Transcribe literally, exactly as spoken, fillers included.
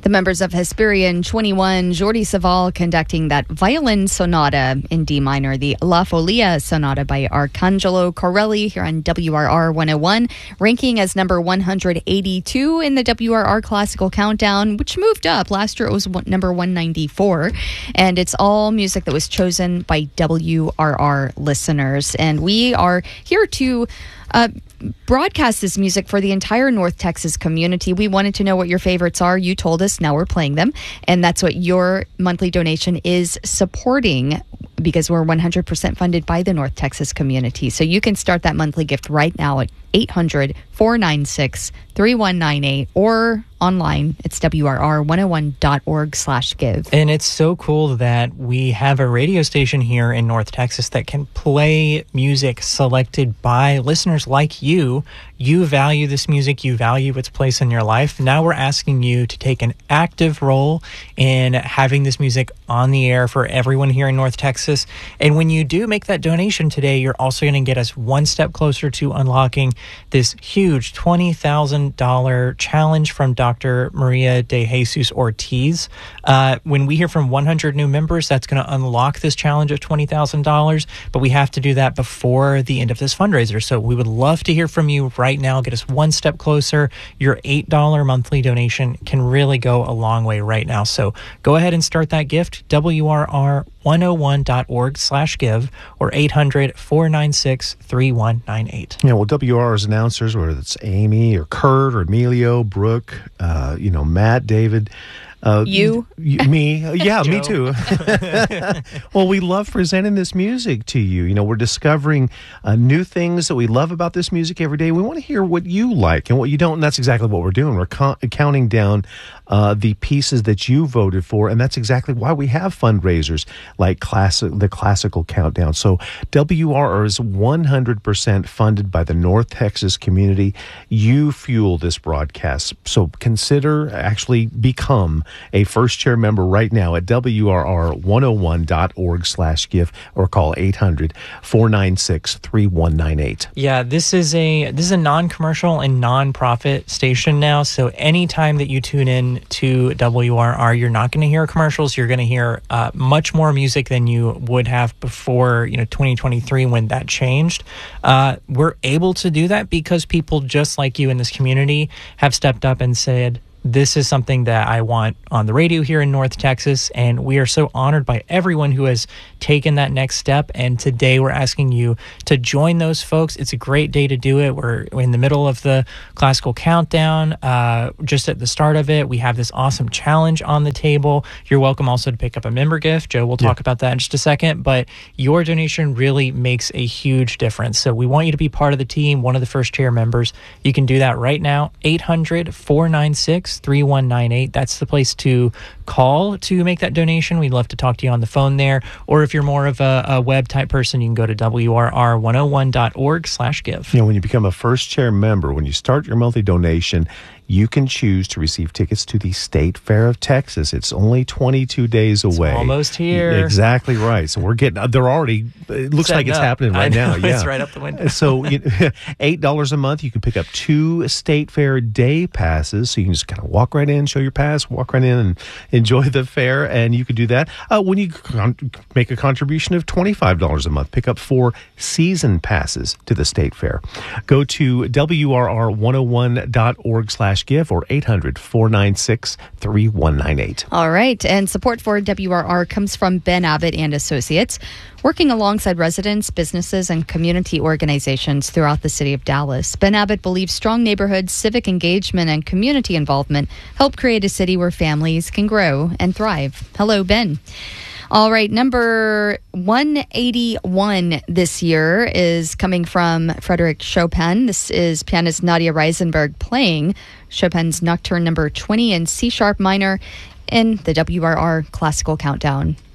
The members of Hesperian twenty-one, Jordi Savall conducting that violin sonata in D minor, the La Folia sonata by Arcangelo Corelli here on W R R one oh one, ranking as number one hundred eighty-two in the W R R Classical Countdown, which moved up. Last year it was number one ninety-four, and it's all music that was chosen by W R R listeners. And we are here to uh, broadcast this music for the entire North Texas community. We wanted to know what your favorites are. You told us. Now we're playing them. And that's what your monthly donation is supporting, because we're one hundred percent funded by the North Texas community. So you can start that monthly gift right now at eight hundred, four nine six, three one nine eight or online. It's W R R one oh one dot org slash give. And it's so cool that we have a radio station here in North Texas that can play music selected by listeners like you. You value this music. You value its place in your life. Now we're asking you to take an active role in having this music on the air for everyone here in North Texas. And when you do make that donation today, you're also going to get us one step closer to unlocking this huge twenty thousand dollars challenge from Doctor Maria de Jesus Ortiz. Uh, when we hear from one hundred new members, that's going to unlock this challenge of twenty thousand dollars, but we have to do that before the end of this fundraiser. So we would love to hear from you right now. Get us one step closer. Your eight dollars monthly donation can really go a long way right now. So go ahead and start that gift, W R R one oh one dot org slash give or eight hundred, four nine six, three one nine eight. Yeah, well, W R R's announcers, whether it's Amy or Kurt or Emilio, Brooke, uh, you know, Matt, David, Uh, you? you? Me? Yeah, me too. Well, we love presenting this music to you. You know, we're discovering uh, new things that we love about this music every day. We want to hear what you like and what you don't, and that's exactly what we're doing. We're co- counting down uh, the pieces that you voted for, and that's exactly why we have fundraisers like classic, the Classical Countdown. So W R R is one hundred percent funded by the North Texas community. You fuel this broadcast, so consider, actually become a first chair member right now at W R R one oh one dot org slash give or call eight hundred, four nine six, three one nine eight. Yeah, this is a this is a non-commercial and non-profit station now. So anytime that you tune in to W R R, you're not going to hear commercials. You're going to hear uh, much more music than you would have before, you know, twenty twenty-three when that changed. Uh, we're able to do that because people just like you in this community have stepped up and said, this is something that I want on the radio here in North Texas, and we are so honored by everyone who has taken that next step. And today we're asking you to join those folks. It's a great day to do it. We're in the middle of the Classical Countdown. Uh, just at the start of it, we have this awesome challenge on the table. You're welcome also to pick up a member gift. Joe will talk yeah. about that in just a second, but your donation really makes a huge difference. So we want you to be part of the team, one of the first chair members. You can do that right now, eight hundred, four nine six, three one nine eight. That's the place to call to make that donation. We'd love to talk to you on the phone there. Or if you're more of a, a web type person, you can go to W R R one oh one dot org slash give. You know, when you become a first chair member, when you start your monthly donation, you can choose to receive tickets to the State Fair of Texas. It's only twenty-two days away. It's almost here. Exactly right. So we're getting, they're already, it looks Setting like it's up. happening right I know, now. Yeah. It's right up the window. So you know, eight dollars a month, you can pick up two State Fair day passes. So you can just kind of walk right in, show your pass, walk right in and enjoy the fair. And you could do that. Uh, when you con- make a contribution of twenty-five dollars a month, pick up four season passes to the State Fair. Go to W R R one oh one dot org slash give or eight hundred, four nine six, three one nine eight. All right. And support for W R R comes from Ben Abbott and Associates, working alongside residents, businesses, and community organizations throughout the city of Dallas. Ben Abbott believes strong neighborhoods, civic engagement, and community involvement help create a city where families can grow and thrive. Hello, Ben. All right, number one eighty-one this year is coming from Frederick Chopin. This is pianist Nadia Reisenberg playing Chopin's Nocturne number twenty in C-sharp minor in the W R R Classical Countdown.